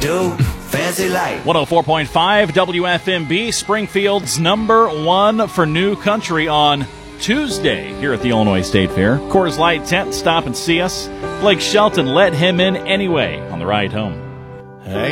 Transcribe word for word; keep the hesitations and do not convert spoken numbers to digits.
do. Fancy life. one oh four point five W F M B, Springfield's number one for new country on Tuesday here at the Illinois State Fair. Coors Light tent, stop and see us. Blake Shelton let him in anyway on the ride home. Hey.